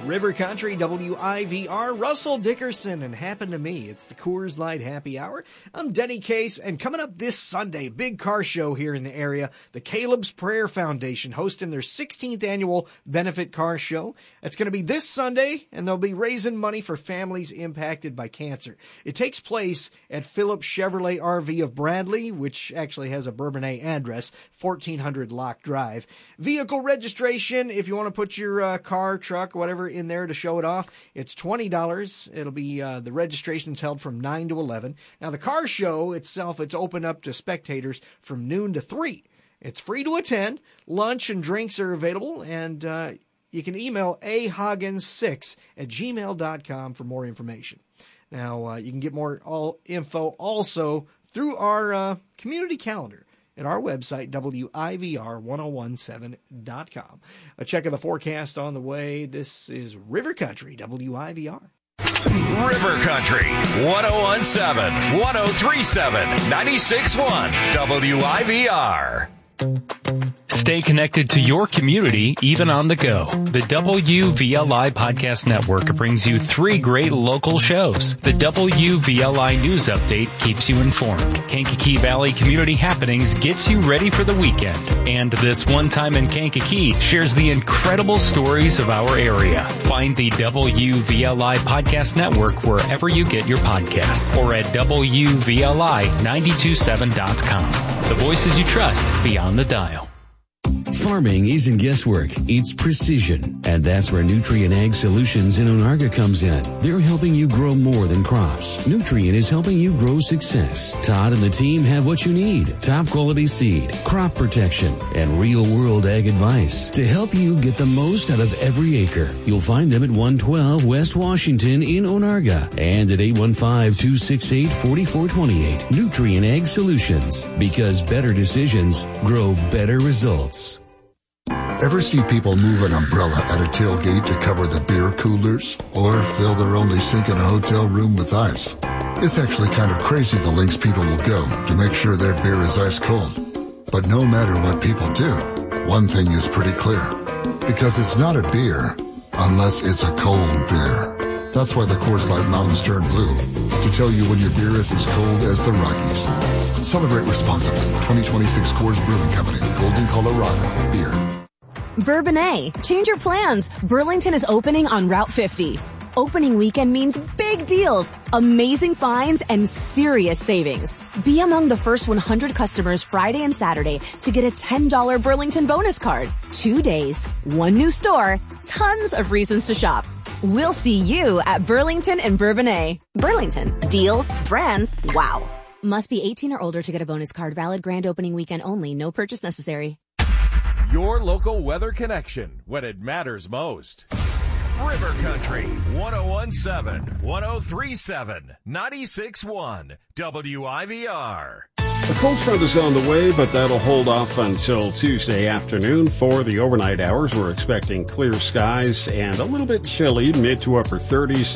River Country, WIVR, Russell Dickerson, and Happen to Me. It's the Coors Light Happy Hour. I'm Denny Case, and coming up this Sunday, big car show here in the area, the Caleb's Prayer Foundation hosting their 16th annual benefit car show. It's going to be this Sunday, and they'll be raising money for families impacted by cancer. It takes place at Phillips Chevrolet RV of Bradley, which actually has a Bourbonnais address, 1400 Lock Drive. Vehicle registration, if you want to put your car, truck, whatever in there to show it off, it's $20. It'll be the registration's held from 9 to 11. Now the car show itself, it's open up to spectators from noon to 3. It's free to attend. Lunch and drinks are available, and you can email ahagen6@gmail.com for more information. Now you can get more info also through our community calendar at our website, WIVR1017.com. A check of the forecast on the way. This is River Country, WIVR. River Country, 1017, 1037, 96.1, WIVR. Stay connected to your community, even on the go. The WVLI Podcast Network brings you 3 great local shows. The WVLI News Update keeps you informed. Kankakee Valley Community Happenings gets you ready for the weekend. And This One Time in Kankakee shares the incredible stories of our area. Find the WVLI Podcast Network wherever you get your podcasts or at WVLI927.com. The voices you trust beyond the dial. Farming isn't guesswork, it's precision. And that's where Nutrien Ag Solutions in Onarga comes in. They're helping you grow more than crops. Nutrien is helping you grow success. Todd and the team have what you need. Top quality seed, crop protection, and real world ag advice to help you get the most out of every acre. You'll find them at 112 West Washington in Onarga and at 815-268-4428. Nutrien Ag Solutions, because better decisions grow better results. Ever see people move an umbrella at a tailgate to cover the beer coolers? Or fill their only sink in a hotel room with ice? It's actually kind of crazy the lengths people will go to make sure their beer is ice cold. But no matter what people do, one thing is pretty clear. Because it's not a beer unless it's a cold beer. That's why the Coors Light Mountains turn blue. To tell you when your beer is as cold as the Rockies. Celebrate responsibly. 2026 Coors Brewing Company. Golden, Colorado. Beer. Bourbonnais. Change your plans. Burlington is opening on Route 50. Opening weekend means big deals, amazing finds, and serious savings. Be among the first 100 customers Friday and Saturday to get a $10 Burlington bonus card. 2 days, 1 new store, tons of reasons to shop. We'll see you at Burlington and Bourbonnais. Burlington. Deals, brands, wow. Must be 18 or older to get a bonus card. Valid grand opening weekend only. No purchase necessary. Your local weather connection when it matters most. River Country, 1017, 1037, 96.1, WIVR. A cold front is on the way, but that'll hold off until Tuesday afternoon. For the overnight hours, we're expecting clear skies and a little bit chilly, mid to upper 30s.